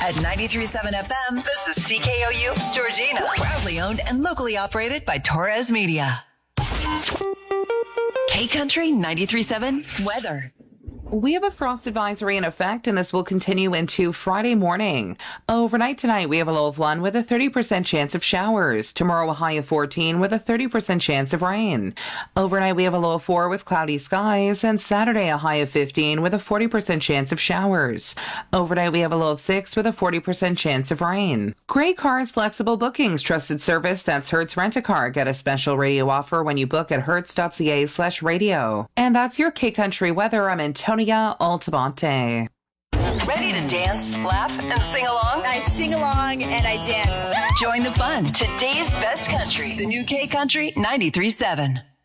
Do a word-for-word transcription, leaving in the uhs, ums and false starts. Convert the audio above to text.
At ninety-three point seven F M, this is C K O U, Georgina. Proudly owned and locally operated by Torres Media. K-Country ninety-three point seven weather. We have a frost advisory in effect, and this will continue into Friday morning. Overnight tonight, we have a low of one with a thirty percent chance of showers. Tomorrow, a high of fourteen with a thirty percent chance of rain. Overnight, we have a low of four with cloudy skies, and Saturday, a high of fifteen with a forty percent chance of showers. Overnight, we have a low of six with a forty percent chance of rain. Great Cars Flexible Bookings, trusted service, that's Hertz Rent-A-Car. Get a special radio offer when you book at hertz.ca slash radio. And that's your K-Country weather. I'm Antonia Altamonte. Ready to dance, laugh, and sing along? I sing along and I dance. Join the fun. Today's best country. The new K-Country ninety-three point seven.